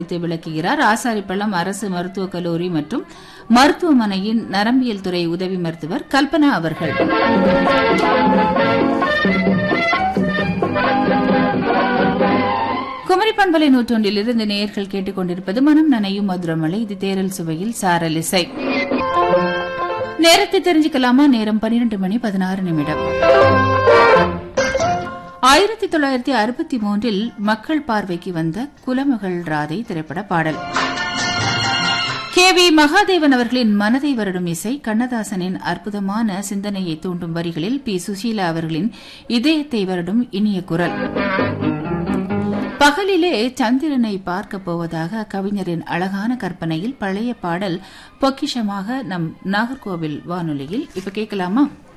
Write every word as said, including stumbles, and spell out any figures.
விளக்குகிறார். ஆசாரிப்பள்ளம் அரசு மருத்துவக் கல்லூரி மற்றும் மருத்துவமனையின் நரம்பியல் துறை உதவி மருத்துவர் கல்பனா அவர்கள். குமரி பண்பலை நூற்றொன்றிலிருந்து நேயர்கள் கேட்டுக் கொண்டிருப்பது மனம் நனையும் மதுரமலை. இது தேரல் சுவையில் சாரல் இசை. நேரத்தை தெரிஞ்சுக்கலாமா? நேரம் பன்னிரண்டு மணி பதினாறு நிமிடம். ஆயிரத்தி தொள்ளாயிரத்தி அறுபத்தி மூன்றில் மக்கள் பார்வைக்கு வந்த குலமகள் ராதை திரைப்பட பாடல். கே வி மகாதேவன் அவர்களின் மனதை வருடும் இசை, கண்ணதாசனின் அற்புதமான சிந்தனையை தூண்டும் வரிகளில் பி சுசீலா அவர்களின் இதயத்தை வருடும் இனிய குரல். பகலிலே சந்திரனை பார்க்கப் போவதாக கவிஞரின் அழகான கற்பனையில் பழைய பாடல் பொக்கிஷமாக நம் நாகர்கோவில் வானொலியில் இப்ப கேட்கலாமா?